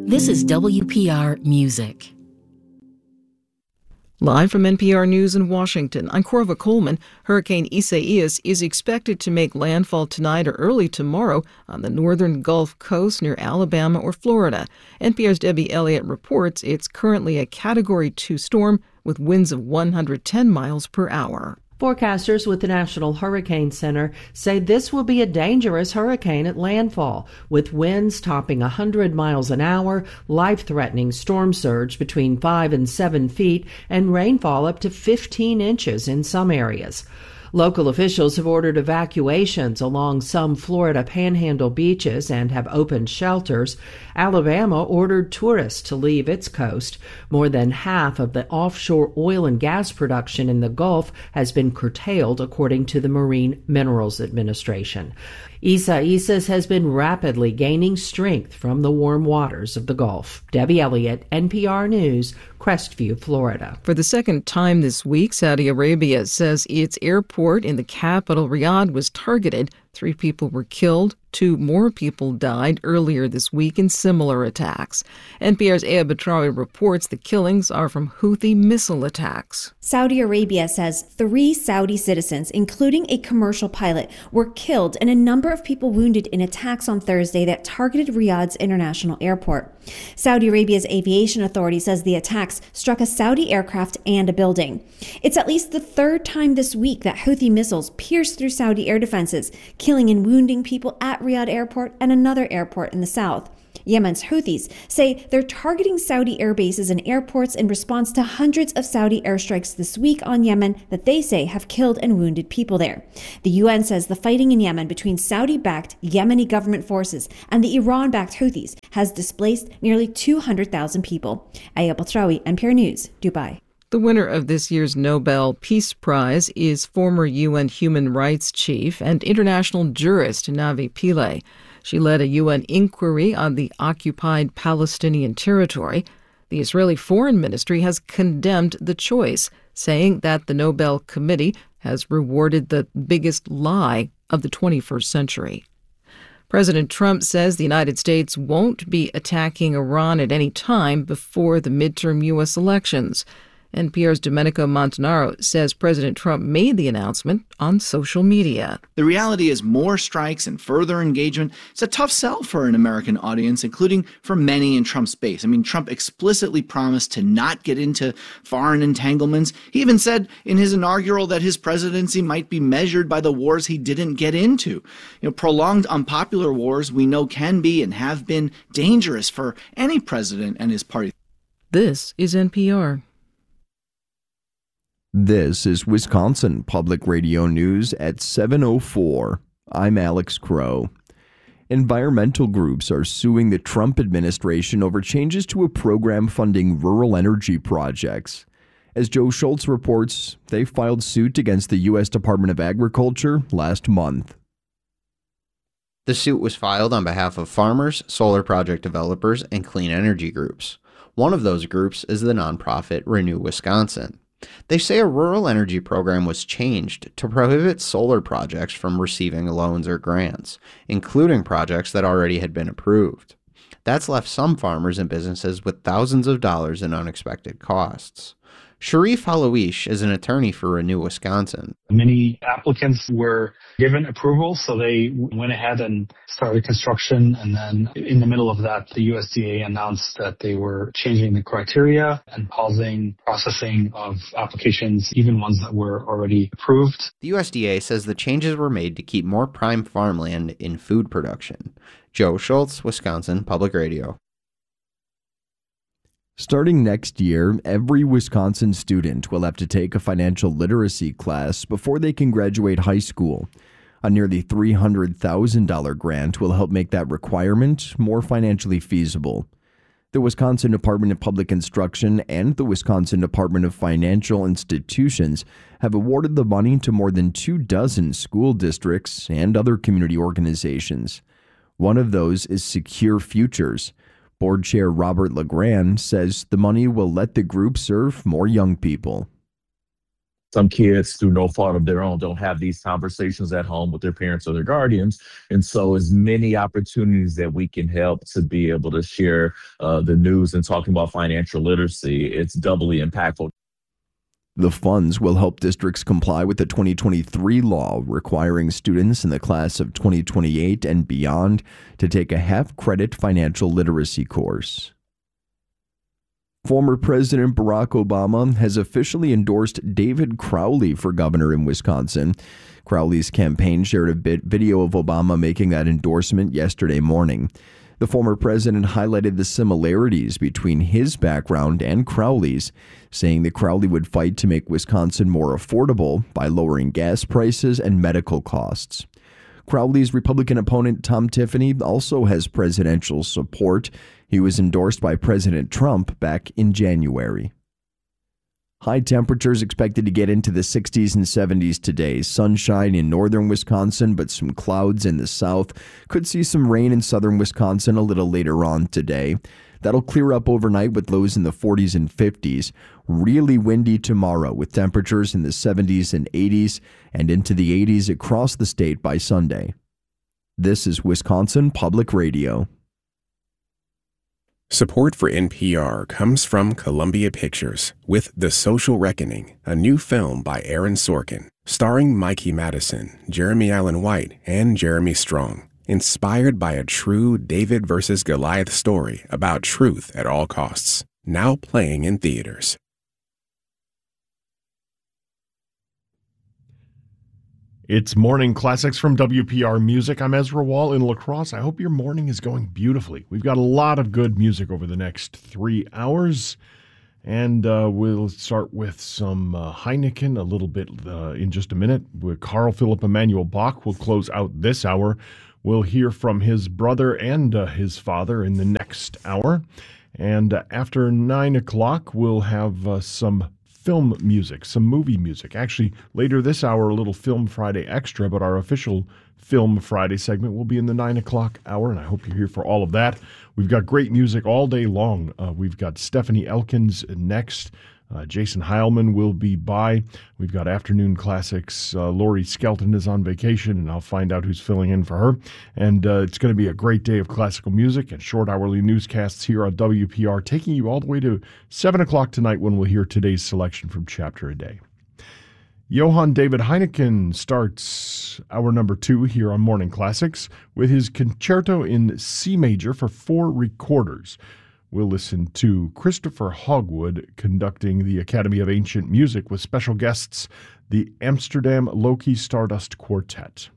This is WPR Music. Live from NPR News in Washington, I'm Corva Coleman. Hurricane Isaias is expected to make landfall tonight or early tomorrow on the northern Gulf Coast near Alabama or Florida. NPR's Debbie Elliott reports it's currently a Category 2 storm with winds of 110 miles per hour. Forecasters with the National Hurricane Center say this will be a dangerous hurricane at landfall, with winds topping 100 miles an hour, life-threatening storm surge between 5 and 7 feet, and rainfall up to 15 inches in some areas. Local officials have ordered evacuations along some Florida Panhandle beaches and have opened shelters. Alabama ordered tourists to leave its coast. More than half of the offshore oil and gas production in the Gulf has been curtailed, according to the Marine Minerals Administration. Isaias has been rapidly gaining strength from the warm waters of the Gulf. Debbie Elliott, NPR News, Crestview, Florida. For the second time this week, Saudi Arabia says its airport in the capital, Riyadh, was targeted. 3 people were killed. 2 more people died earlier this week in similar attacks. NPR's Aya Batrawi reports the killings are from Houthi missile attacks. Saudi Arabia says 3 Saudi citizens, including a commercial pilot, were killed and a number of people wounded in attacks on Thursday that targeted Riyadh's international airport. Saudi Arabia's aviation authority says the attacks struck a Saudi aircraft and a building. It's at least the 3rd time this week that Houthi missiles pierced through Saudi air defenses, killing and wounding people at Riyadh Airport and another airport in the south. Yemen's Houthis say they're targeting Saudi air bases and airports in response to hundreds of Saudi airstrikes this week on Yemen that they say have killed and wounded people there. The UN says the fighting in Yemen between Saudi-backed Yemeni government forces and the Iran-backed Houthis has displaced nearly 200,000 people. Aya Batrawi, NPR News, Dubai. The winner of this year's Nobel Peace Prize is former UN human rights chief and international jurist Navi Pillay. She led a UN inquiry on the occupied Palestinian territory. The Israeli Foreign Ministry has condemned the choice, saying that the Nobel Committee has rewarded the biggest lie of the 21st century. President Trump says the United States won't be attacking Iran at any time before the midterm U.S. elections. NPR's Domenico Montanaro says President Trump made the announcement on social media. The reality is more strikes and further engagement. It's a tough sell for an American audience, including for many in Trump's base. Trump explicitly promised to not get into foreign entanglements. He even said in his inaugural that his presidency might be measured by the wars he didn't get into. Prolonged unpopular wars we know can be and have been dangerous for any president and his party. This is NPR. This is Wisconsin Public Radio News at 7:04. I'm Alex Crow. Environmental groups are suing the Trump administration over changes to a program funding rural energy projects. As Joe Schultz reports, they filed suit against the U.S. Department of Agriculture last month. The suit was filed on behalf of farmers, solar project developers, and clean energy groups. One of those groups is the nonprofit Renew Wisconsin. They say a rural energy program was changed to prohibit solar projects from receiving loans or grants, including projects that already had been approved. That's left some farmers and businesses with thousands of dollars in unexpected costs. Sharif Halawish is an attorney for Renew Wisconsin. Many applicants were given approval, so they went ahead and started construction. And then in the middle of that, the USDA announced that they were changing the criteria and pausing processing of applications, even ones that were already approved. The USDA says the changes were made to keep more prime farmland in food production. Joe Schultz, Wisconsin Public Radio. Starting next year, every Wisconsin student will have to take a financial literacy class before they can graduate high school. A nearly $300,000 grant will help make that requirement more financially feasible. The Wisconsin Department of Public Instruction and the Wisconsin Department of Financial Institutions have awarded the money to more than 24 school districts and other community organizations. One of those is Secure Futures. Board Chair Robert LeGrand says the money will let the group serve more young people. Some kids, through no fault of their own, don't have these conversations at home with their parents or their guardians. And so as many opportunities that we can help to be able to share the news and talking about financial literacy, it's doubly impactful. The funds will help districts comply with the 2023 law requiring students in the class of 2028 and beyond to take a half-credit financial literacy course. Former President Barack Obama has officially endorsed David Crowley for governor in Wisconsin. Crowley's campaign shared a video of Obama making that endorsement yesterday morning. The former president highlighted the similarities between his background and Crowley's, saying that Crowley would fight to make Wisconsin more affordable by lowering gas prices and medical costs. Crowley's Republican opponent Tom Tiffany also has presidential support. He was endorsed by President Trump back in January. High temperatures expected to get into the 60s and 70s today. Sunshine in northern Wisconsin, but some clouds in the south. Could see some rain in southern Wisconsin a little later on today. That'll clear up overnight with lows in the 40s and 50s. Really windy tomorrow with temperatures in the 70s and 80s and into the 80s across the state by Sunday. This is Wisconsin Public Radio. Support for NPR comes from Columbia Pictures with The Social Reckoning, a new film by Aaron Sorkin, starring Mikey Madison, Jeremy Allen White, and Jeremy Strong. Inspired by a true David versus Goliath story about truth at all costs. Now playing in theaters. It's Morning Classics from WPR Music. I'm Ezra Wall in La Crosse. I hope your morning is going beautifully. We've got a lot of good music over the next 3 hours. And we'll start with some Heineken a little bit in just a minute. With Carl Philipp Emanuel Bach will close out this hour. We'll hear from his brother and his father in the next hour. And after 9 o'clock, we'll have some film music, some movie music. Actually, later this hour, a little Film Friday extra, but our official Film Friday segment will be in the 9 o'clock hour, and I hope you're here for all of that. We've got great music all day long. We've got Stephanie Elkins next. Jason Heilman will be by. We've got afternoon classics. Lori Skelton is on vacation, and I'll find out who's filling in for her. And it's going to be a great day of classical music and short hourly newscasts here on WPR, taking you all the way to 7 o'clock tonight when we'll hear today's selection from Chapter a Day. Johann David Heineken starts hour number 2 here on Morning Classics with his concerto in C major for 4 recorders. We'll listen to Christopher Hogwood conducting the Academy of Ancient Music with special guests, the Amsterdam Loki Stardust Quartet.